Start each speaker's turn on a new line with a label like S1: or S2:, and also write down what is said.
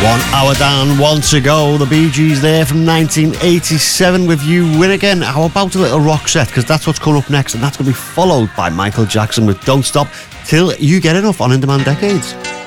S1: 1 hour down, one to go. The Bee Gees there from 1987 with You Win Again. How about a little rock set? Because that's what's coming up next, and that's going to be followed by Michael Jackson with Don't Stop Till You Get Enough on In Demand Decades.